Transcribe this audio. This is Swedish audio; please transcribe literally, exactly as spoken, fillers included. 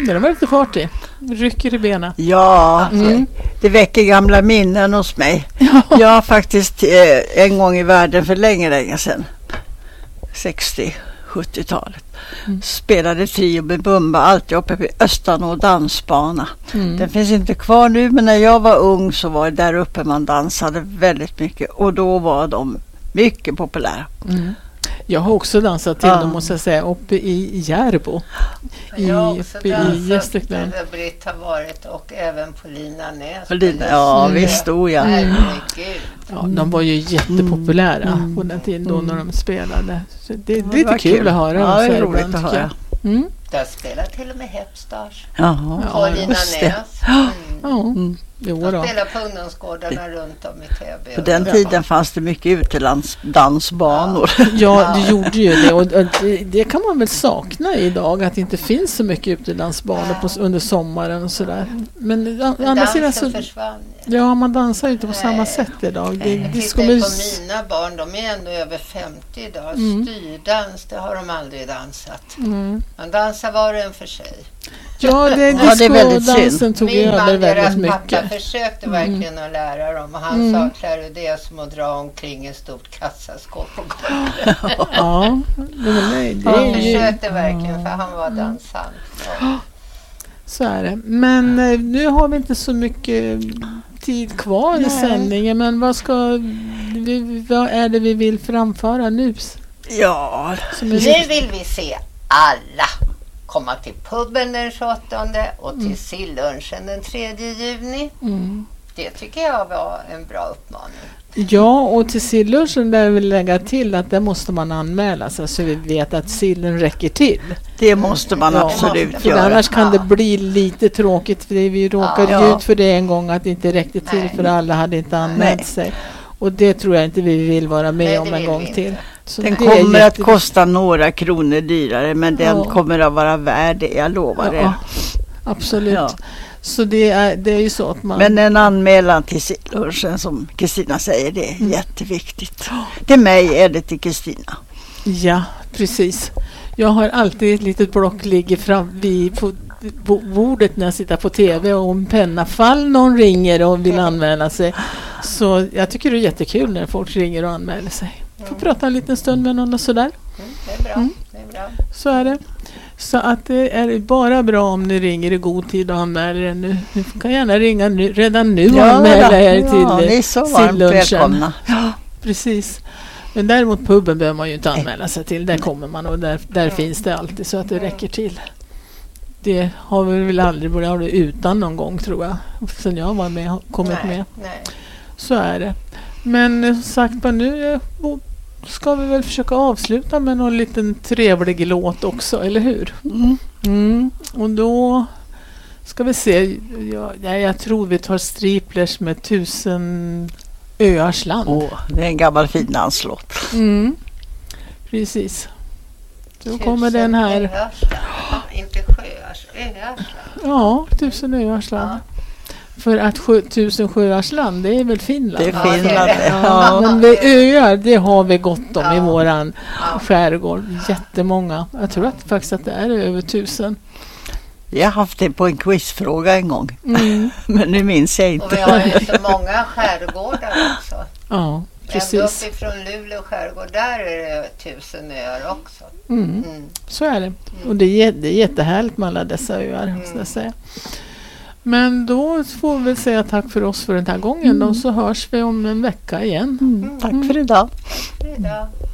Men det var lite fart i. Rycker i benen. Ja, mm. det väcker gamla minnen hos mig. Ja. Jag har faktiskt eh, en gång i världen för länge, länge sedan, sextio-sjuttiotalet, mm. spelade trio med Bumba alltid uppe vid Östanå dansbana. Mm. Den finns inte kvar nu, men när jag var ung så var det där uppe man dansade väldigt mycket. Och då var de mycket populära. Mm. Jag har också dansat till ja. dem, måste jag säga, uppe i Järbo. I, jag har också dansat där Britt har varit och även på Lina Näs. Lina, ja, mm. visst stod jag. Mm. Ja, de var ju jättepopulära mm. på den tiden då mm. när de spelade. Så det, det är lite kul, kul att höra. Ja, det är roligt ibland, att höra. Mm. Där spelar till och med Hepstars. Jaha. På ja, Lina Näs. Mm. Ja. Mm. De spelar på ungdomsgårdarna runt om i Täby. På den tiden ja. fanns det mycket utelandsdansbanor. Ja, ja, det gjorde ju det. Och det, det kan man väl sakna idag, att det inte finns så mycket utelandsbanor ja. på, under sommaren och sådär. Men andra sidan så försvann. Ja, man dansar inte på Nej. samma sätt idag. Det, det ska bli... på mina barn, de är ändå över femtio idag. Mm. Styrdans, det har de aldrig dansat. Mm. Man dansar var och en för sig. Ja, det, det, ja, det är väldigt dansen synd. tog Min över man, väldigt deras mycket. pappa försökte verkligen mm. att lära dem. Och han mm. sa, klär det är som att dra omkring ett stort kassaskåp på golvet. Ja, det var nej, det han är försökte ju... verkligen, för han var dansant. Ja. Så är det. Men nu har vi inte så mycket tid kvar nej. i sändningen. Men vad, ska vi, vad är det vi vill framföra nu? Ja, nu vill vi se alla komma till puben den tjugoåttonde och till mm. sillunchen den tredje juni. Mm. Det tycker jag var en bra uppmaning. Ja, och till sillunchen där vill lägga till att där måste man anmäla sig så vi vet att sillen räcker till. Det måste man ja, absolut för göra. Annars kan ja. det bli lite tråkigt, för det vi råkade ja. ut för det en gång att det inte räckte till Nej. för alla hade inte anmält Nej. sig. Och det tror jag inte vi vill vara med Nej, om en gång till. Så den kommer att kosta några kronor dyrare, men den ja. kommer att vara värd det, jag lovar ja, det. Absolut. Ja. Så det är, det är ju så att man... Men en anmälan till lunchen, som Kristina säger, det är mm. jätteviktigt. Till mig är det till Kristina. Ja, precis. Jag har alltid ett litet block ligger fram vid på, på bordet när jag sitter på tv, och om penna fall någon ringer och vill anmäla sig. Så jag tycker det är jättekul när folk ringer och anmäler sig. Får prata en liten stund med någon och sådär. Mm, det är bra. Mm. Det är bra. Så är det. Så att det är bara bra om ni ringer i god tid och anmäler er nu. Ni kan gärna ringa nu, redan nu och ja, anmäla er till ja, ni är så varmt välkomna. Ja, precis. Men däremot puben behöver man ju inte anmäla sig till. Där kommer man och där, där finns det alltid så att det räcker till. Det har vi väl aldrig börjat ha det utan någon gång, tror jag. Sen jag var med, kommit nej, med. Nej. Så är det. Men sagt på nu ska vi väl försöka avsluta med någon liten trevlig låt också, eller hur? Mm. Mm. Och då ska vi se. Ja, jag tror vi tar Striplers med Tusen öars land. Åh, det är en gammal fin danslåt. Mm. Precis. Då kommer den här. Ja, inte sjöars, öars land. Ja, Tusen öars land. Ja. För att sjö, tusen sjöars land, det är väl Finland? Det är Finland. Ja, ja. Men det öar, det har vi gott om ja. i våran ja. skärgård. Jättemånga. Jag tror att faktiskt att det är över tusen. Jag har haft det på en quizfråga en gång. Mm. Men nu minns jag inte. Och vi har ju så många skärgårdar också. Ja, precis. Ända uppifrån Luleå skärgård, där är det tusen öar också. Mm. Mm. Så är det. Mm. Och det är, det är jättehärligt med alla dessa öar, mm. ska jag säga. Men då får vi säga tack för oss för den här gången. Mm. Och så hörs vi om en vecka igen. Mm. Tack för idag. För idag.